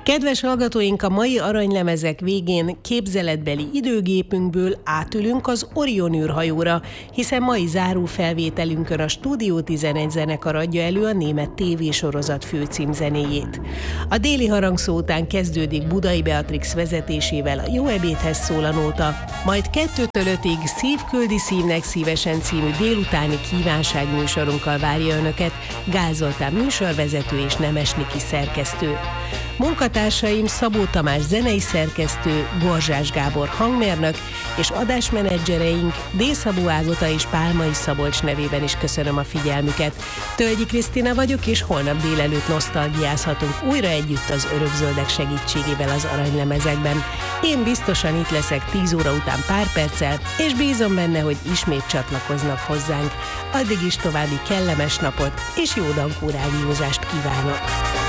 Kedves hallgatóink, a mai aranylemezek végén képzeletbeli időgépünkből átülünk az Orion űrhajóra, hiszen mai záró felvételünkön a Stúdió 11 zenekar adja elő a német tévésorozat főcímzenéjét. A déli harangszó után kezdődik Budai Beatrix vezetésével a Jó ebédhez szól a nóta, majd 2-től 5-ig Szív küldi szívnek szívesen című délutáni kívánságműsorunkkal várja Önöket Gál Zoltán műsorvezető és Nemes Niki szerkesztő. Munkatársaim Szabó Tamás zenei szerkesztő, Gorzsás Gábor hangmérnök, és adásmenedzsereink D. Szabó Ágota és Pálmai Szabolcs nevében is köszönöm a figyelmüket. Tölgyi Krisztina vagyok, és holnap délelőtt nosztalgiázhatunk újra együtt az örökzöldek segítségével az aranylemezekben. Én biztosan itt leszek 10 óra után pár perccel, és bízom benne, hogy ismét csatlakoznak hozzánk. Addig is további kellemes napot és jó dankó rádiózást kívánok!